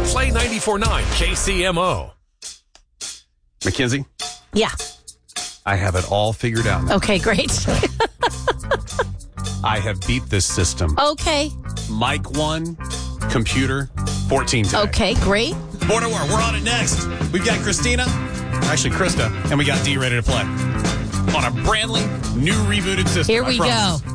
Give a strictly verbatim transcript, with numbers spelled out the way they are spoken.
Play ninety-four point nine K C M O. Mackenzie, Yeah. I have it all figured out. Okay, great. I have beat this system. Okay. Mike one, computer fourteen today. Okay, great. Border War, we're on it next. We've got Christina, actually Krista, and we got D ready to play on a brand new rebooted system. Here I we promise. go.